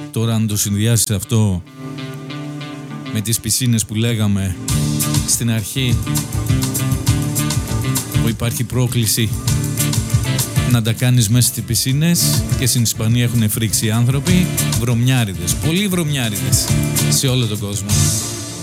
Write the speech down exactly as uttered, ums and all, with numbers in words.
Τώρα αν το συνδυάσεις αυτό με τις πισίνες που λέγαμε στην αρχή, που υπάρχει πρόκληση να τα κάνεις μέσα στις πισίνες και στην Ισπανία έχουν φρίξει οι άνθρωποι, βρωμιάριδες, πολλοί βρωμιάριδες σε όλο τον κόσμο.